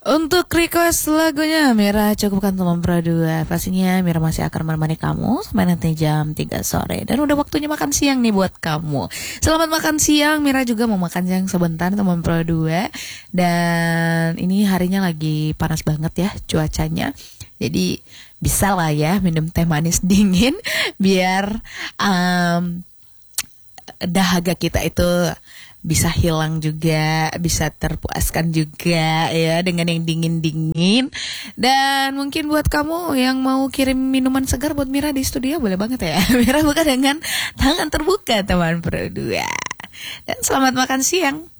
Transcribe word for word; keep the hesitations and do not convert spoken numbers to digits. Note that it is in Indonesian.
Untuk request lagunya Mira cukupkan teman Pro dua. Pastinya Mira masih akan menemani kamu sampai nanti jam tiga sore. Dan udah waktunya makan siang nih buat kamu. Selamat makan siang. Mira juga mau makan siang sebentar teman Pro dua. Dan ini harinya lagi panas banget ya cuacanya. Jadi bisa lah ya minum teh manis dingin biar um, dahaga kita itu bisa hilang juga, bisa terpuaskan juga ya dengan yang dingin-dingin. Dan mungkin buat kamu yang mau kirim minuman segar buat Mira di studio, boleh banget ya. Mira buka dengan tangan terbuka teman Pro dua. Dan selamat makan siang.